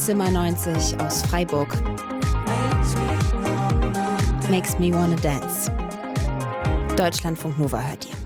Zimmer 90 aus Freiburg. Makes me wanna dance. Deutschlandfunk Nova hört ihr.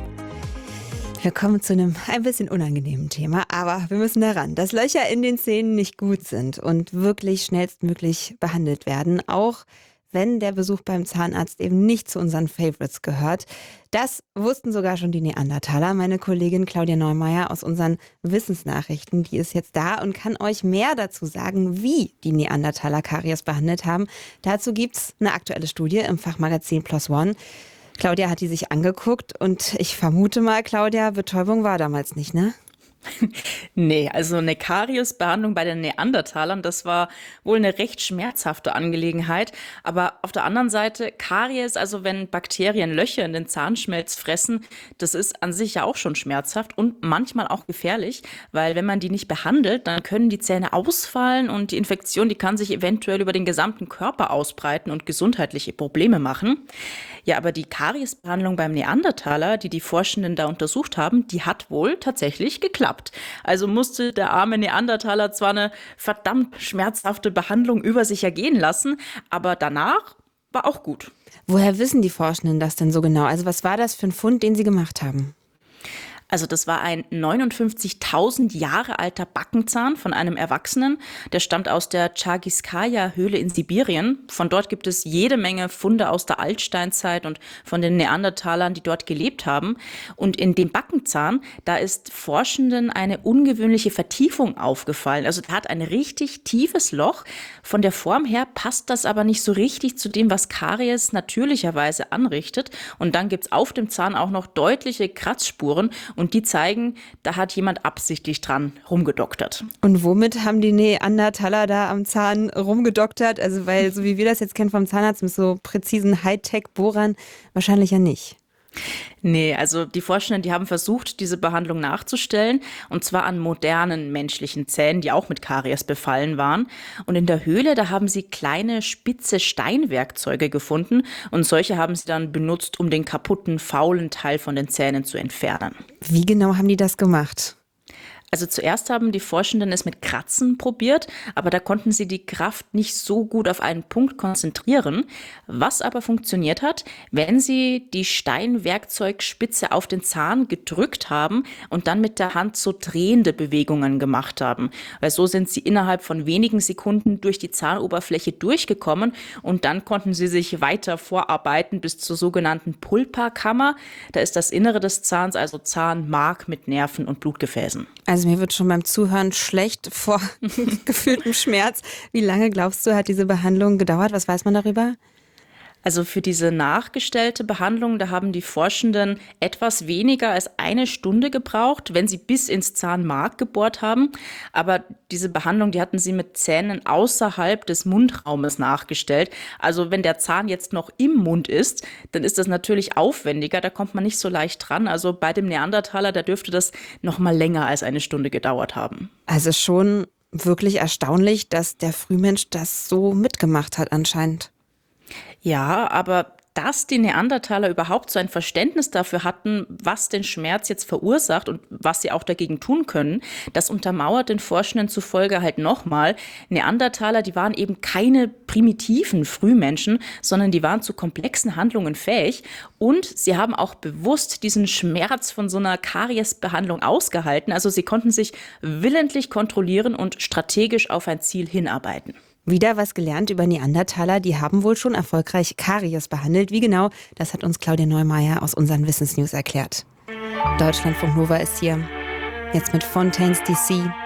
Wir kommen zu einem ein bisschen unangenehmen Thema, aber wir müssen daran, dass Löcher in den Zähnen nicht gut sind und wirklich schnellstmöglich behandelt werden, auch wenn der Besuch beim Zahnarzt eben nicht zu unseren Favorites gehört. Das wussten sogar schon die Neandertaler. Meine Kollegin Claudia Neumeier aus unseren Wissensnachrichten, die ist jetzt da und kann euch mehr dazu sagen, wie die Neandertaler Karies behandelt haben. Dazu gibt's eine aktuelle Studie im Fachmagazin PLOS ONE. Claudia hat die sich angeguckt und ich vermute mal, Claudia, Betäubung war damals nicht, ne? Nee, also eine Kariesbehandlung bei den Neandertalern, das war wohl eine recht schmerzhafte Angelegenheit. Aber auf der anderen Seite, Karies, also wenn Bakterien Löcher in den Zahnschmelz fressen, das ist an sich ja auch schon schmerzhaft und manchmal auch gefährlich, weil wenn man die nicht behandelt, dann können die Zähne ausfallen und die Infektion, die kann sich eventuell über den gesamten Körper ausbreiten und gesundheitliche Probleme machen. Ja, aber die Kariesbehandlung beim Neandertaler, die Forschenden da untersucht haben, die hat wohl tatsächlich geklappt. Also musste der arme Neandertaler zwar eine verdammt schmerzhafte Behandlung über sich ergehen lassen, aber danach war auch gut. Woher wissen die Forschenden das denn so genau? Also was war das für ein Fund, den sie gemacht haben? Also das war ein 59.000 Jahre alter Backenzahn von einem Erwachsenen. Der stammt aus der Chargiskaja-Höhle in Sibirien. Von dort gibt es jede Menge Funde aus der Altsteinzeit und von den Neandertalern, die dort gelebt haben. Und in dem Backenzahn, da ist Forschenden eine ungewöhnliche Vertiefung aufgefallen. Also der hat ein richtig tiefes Loch. Von der Form her passt das aber nicht so richtig zu dem, was Karies natürlicherweise anrichtet. Und dann gibt's auf dem Zahn auch noch deutliche Kratzspuren. Und die zeigen, da hat jemand absichtlich dran rumgedoktert. Und womit haben die Neandertaler da am Zahn rumgedoktert? Also weil, so wie wir das jetzt kennen vom Zahnarzt mit so präzisen Hightech-Bohrern, wahrscheinlich ja nicht. Nee, also die Forschenden, die haben versucht, diese Behandlung nachzustellen, und zwar an modernen menschlichen Zähnen, die auch mit Karies befallen waren. Und in der Höhle, da haben sie kleine, spitze Steinwerkzeuge gefunden und solche haben sie dann benutzt, um den kaputten, faulen Teil von den Zähnen zu entfernen. Wie genau haben die das gemacht? Also zuerst haben die Forschenden es mit Kratzen probiert, aber da konnten sie die Kraft nicht so gut auf einen Punkt konzentrieren. Was aber funktioniert hat, wenn sie die Steinwerkzeugspitze auf den Zahn gedrückt haben und dann mit der Hand so drehende Bewegungen gemacht haben. Weil so sind sie innerhalb von wenigen Sekunden durch die Zahnoberfläche durchgekommen und dann konnten sie sich weiter vorarbeiten bis zur sogenannten Pulpa-Kammer. Da ist das Innere des Zahns, also Zahnmark mit Nerven und Blutgefäßen. Also mir wird schon beim Zuhören schlecht vor gefühltem Schmerz. Wie lange, glaubst du, hat diese Behandlung gedauert? Was weiß man darüber? Also für diese nachgestellte Behandlung, da haben die Forschenden etwas weniger als eine Stunde gebraucht, wenn sie bis ins Zahnmark gebohrt haben. Aber diese Behandlung, die hatten sie mit Zähnen außerhalb des Mundraumes nachgestellt. Also wenn der Zahn jetzt noch im Mund ist, dann ist das natürlich aufwendiger, da kommt man nicht so leicht dran. Also bei dem Neandertaler, da dürfte das noch mal länger als eine Stunde gedauert haben. Also schon wirklich erstaunlich, dass der Frühmensch das so mitgemacht hat anscheinend. Ja, aber dass die Neandertaler überhaupt so ein Verständnis dafür hatten, was den Schmerz jetzt verursacht und was sie auch dagegen tun können, das untermauert den Forschenden zufolge halt nochmal. Neandertaler, die waren eben keine primitiven Frühmenschen, sondern die waren zu komplexen Handlungen fähig und sie haben auch bewusst diesen Schmerz von so einer Kariesbehandlung ausgehalten. Also sie konnten sich willentlich kontrollieren und strategisch auf ein Ziel hinarbeiten. Wieder was gelernt über Neandertaler, die haben wohl schon erfolgreich Karies behandelt. Wie genau, das hat uns Claudia Neumeier aus unseren Wissensnews erklärt. Deutschlandfunk Nova ist hier. Jetzt mit Fontaines DC.